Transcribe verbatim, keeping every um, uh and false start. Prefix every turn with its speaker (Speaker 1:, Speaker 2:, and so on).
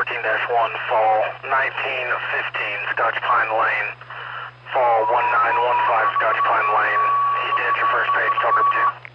Speaker 1: one, fall nineteen fifteen, Scotch Pine Lane. Fall one nine one five, Scotch Pine Lane. East Edge, your first page, tell group two.